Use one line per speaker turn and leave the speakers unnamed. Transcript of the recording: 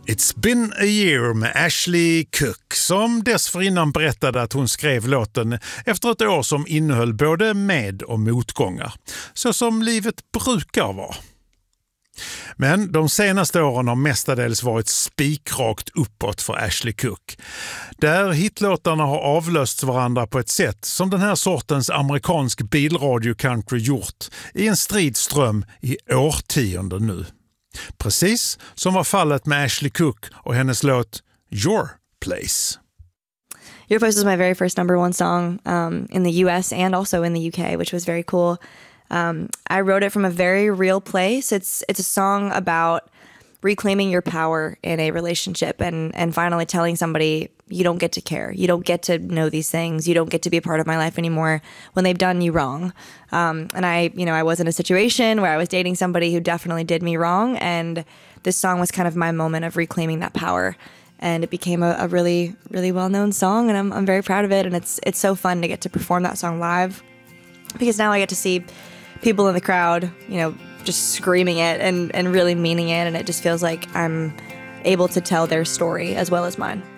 It's been a year med Ashley Cooke som dessförinnan berättade att hon skrev låten efter ett år som innehöll både med- och motgångar, så som livet brukar vara. Men de senaste åren har mestadels varit spikrakt uppåt för Ashley Cooke, där hitlåtarna har avlöst varandra på ett sätt som den här sortens amerikansk bilradio-country gjort i en stridström i årtionden nu. Precis som var fallet med Ashley Cooke och hennes låt Your Place.
Your Place was my very first number one song in the US and also in the UK, which was very cool. I wrote it from a very real place. It's a song about reclaiming your power in a relationship and finally telling somebody you don't get to care. You don't get to know these things. You don't get to be a part of my life anymore when they've done you wrong. And I was in a situation where I was dating somebody who definitely did me wrong. And this song was kind of my moment of reclaiming that power. And it became a really, really well-known song. And I'm very proud of it. And it's so fun to get to perform that song live, because now I get to see people in the crowd, just screaming it and really meaning it. And it just feels like I'm able to tell their story as well as mine.